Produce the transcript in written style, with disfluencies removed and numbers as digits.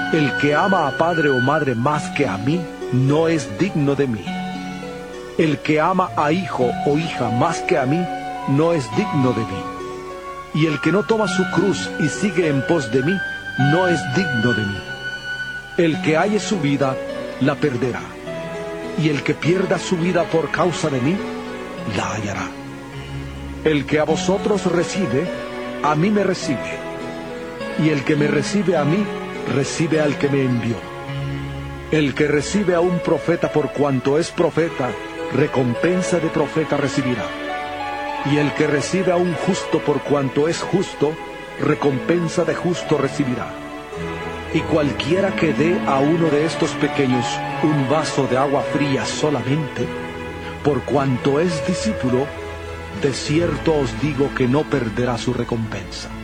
El que ama a padre o madre más que a mí, no es digno de mí. El que ama a hijo o hija más que a mí, no es digno de mí. Y el que no toma su cruz y sigue en pos de mí, no es digno de mí. El que halle su vida, la perderá. Y el que pierda su vida por causa de mí, la hallará. El que a vosotros recibe, a mí me recibe. Y el que me recibe a mí, recibe al que me envió. El que recibe a un profeta por cuanto es profeta, recompensa de profeta recibirá. Y el que recibe a un justo por cuanto es justo, recompensa de justo recibirá. Y cualquiera que dé a uno de estos pequeños un vaso de agua fría solamente, por cuanto es discípulo, de cierto os digo que no perderá su recompensa.